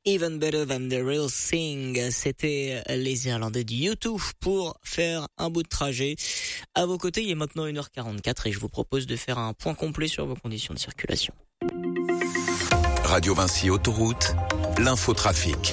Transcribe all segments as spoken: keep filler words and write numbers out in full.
Even Better Than the Real Thing. C'était les Irlandais du U deux pour faire un bout de trajet. À vos côtés, il est maintenant une heure quarante-quatre et je vous propose de faire un point complet sur vos conditions de circulation. Radio Vinci Autoroute, l'infotrafic.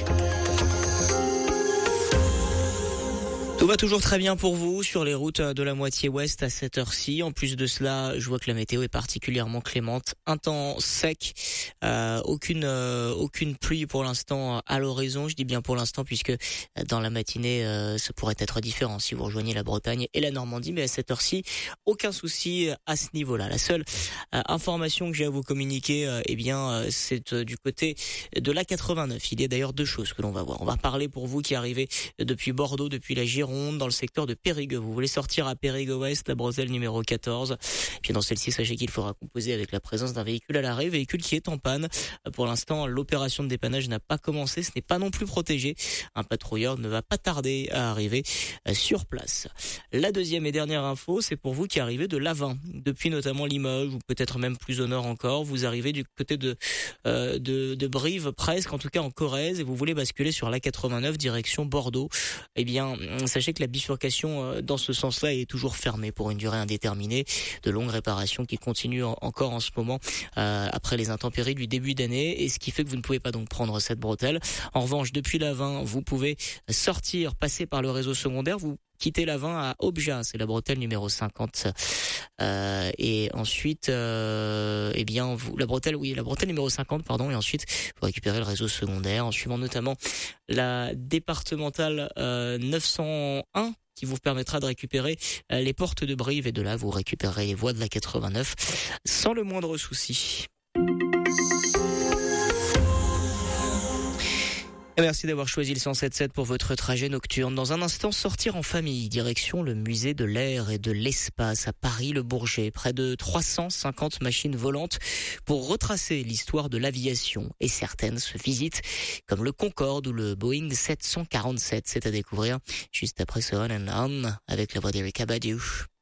Tout va toujours très bien pour vous sur les routes de la moitié ouest à cette heure-ci. En plus de cela, je vois que la météo est particulièrement clémente. Un temps sec, euh, aucune euh, aucune pluie pour l'instant à l'horizon. Je dis bien pour l'instant puisque dans la matinée, euh, ça pourrait être différent si vous rejoignez la Bretagne et la Normandie. Mais à cette heure-ci, aucun souci à ce niveau-là. La seule euh, information que j'ai à vous communiquer, euh, eh bien, euh, c'est euh, du côté de l'A quatre-vingt-neuf. Il y a d'ailleurs deux choses que l'on va voir. On va parler pour vous qui arrivez depuis Bordeaux, depuis la Gironde, dans le secteur de Périgueux. Vous voulez sortir à Périgueux-Ouest, la bretelle numéro quatorze. Puis dans celle-ci, sachez qu'il faudra composer avec la présence d'un véhicule à l'arrêt, véhicule qui est en panne. Pour l'instant, l'opération de dépannage n'a pas commencé, ce n'est pas non plus protégé. Un patrouilleur ne va pas tarder à arriver sur place. La deuxième et dernière info, c'est pour vous qui arrivez de l'Avin, depuis notamment Limoges, ou peut-être même plus au nord encore. Vous arrivez du côté de, euh, de, de Brive, presque, en tout cas en Corrèze, et vous voulez basculer sur l'A quatre-vingt-neuf direction Bordeaux. Eh bien, sachez que la bifurcation dans ce sens-là est toujours fermée pour une durée indéterminée. De longues réparations qui continuent encore en ce moment euh, après les intempéries du début d'année, et ce qui fait que vous ne pouvez pas donc prendre cette bretelle. En revanche, depuis l'Avin, vous pouvez sortir, passer par le réseau secondaire, vous quittez l'Avin à Objat, c'est la bretelle numéro cinquante. Euh, et ensuite, euh, eh bien, vous, la bretelle, oui, la bretelle numéro cinquante, pardon, et ensuite, vous récupérez le réseau secondaire en suivant notamment la départementale euh, neuf cent un, qui vous permettra de récupérer euh, les portes de Brive, et de là, vous récupérez les voies de la quatre-vingt-neuf sans le moindre souci. Merci d'avoir choisi le cent sept sept pour votre trajet nocturne. Dans un instant, sortir en famille, direction le musée de l'air et de l'espace à Paris-le-Bourget. Près de trois cent cinquante machines volantes pour retracer l'histoire de l'aviation. Et certaines se visitent, comme le Concorde ou le Boeing sept cent quarante-sept. C'est à découvrir juste après ce On and On avec la voix d'Erykah Badu.